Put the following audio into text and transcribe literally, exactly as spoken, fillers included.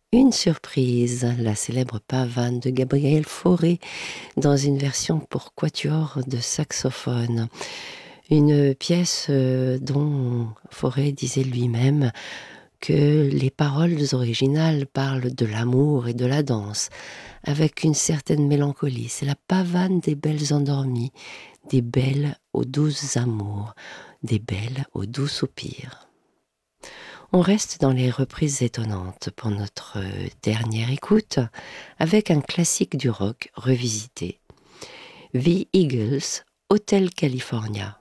Une surprise, la célèbre pavane de Gabriel Fauré dans une version pour quatuor de saxophone. Une pièce euh, dont Fauré disait lui-même que les paroles originales parlent de l'amour et de la danse, avec une certaine mélancolie. C'est la pavane des belles endormies, des belles aux douces amours, des belles aux doux soupirs. On reste dans les reprises étonnantes pour notre dernière écoute, avec un classique du rock revisité. The Eagles, Hotel California.